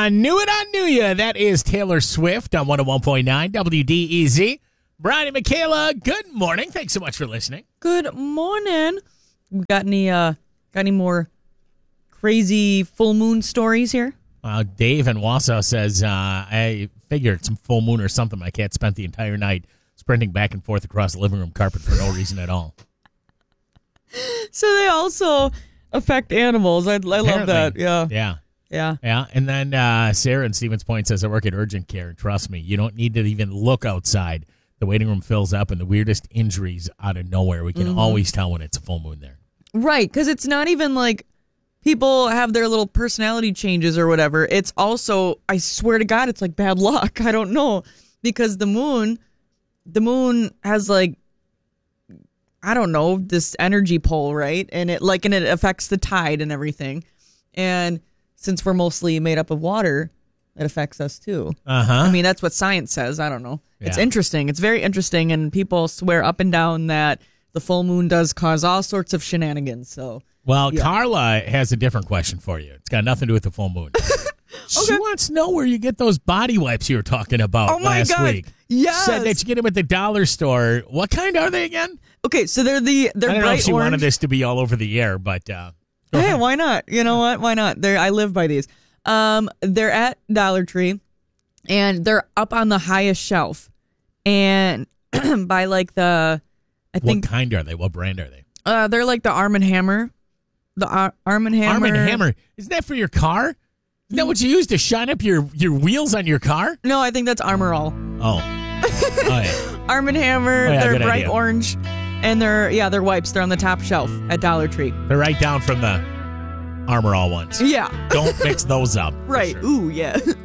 I knew it, I knew ya. That is Taylor Swift on 101.9 WDEZ. Brian and Michaela, good morning. Thanks so much for listening. Good morning. Got any more crazy full moon stories here? Dave in Wausau says, I figured it's some full moon or something. My cat spent the entire night sprinting back and forth across the living room carpet for no reason at all. So they also affect animals. I love that. Yeah. And then Sarah in Stevens Point says, I work at urgent care, and trust me, you don't need to even look outside. The waiting room fills up, and the weirdest injuries out of nowhere. We can always tell when it's a full moon there. Right, because it's not even like people have their little personality changes or whatever. It's also, I swear to God, it's like bad luck. I don't know. Because the moon has like, I don't know, this energy pole, right? And it affects the tide and everything. And since we're mostly made up of water, it affects us too. I mean, that's what science says. I don't know. Yeah. It's interesting. It's very interesting. And people swear up and down that the full moon does cause all sorts of shenanigans. So, well, yeah. Carla has a different question for you. It's got nothing to do with the full moon. She wants to know where you get those body wipes you were talking about last week. Yes. Said that you get them at the dollar store. What kind are they again? Okay, so they're I don't bright know if she orange. wanted this to be all over the air, but hey, why not? You know what? Why not? I live by these. They're at Dollar Tree, and they're up on the highest shelf, and by like what kind are they? What brand are they? They're like the Arm & Hammer. The Arm & Hammer. Arm & Hammer. Isn't that for your car? Isn't that what you use to shine up your wheels on your car? No, I think that's Armor All. Oh yeah. Arm & Hammer. Oh, yeah, they're bright idea. orange, and they're wipes. They're on the top shelf at Dollar Tree. They're right down from the Armor All ones. Yeah. Don't mix those up. Right. Sure. Ooh, yeah.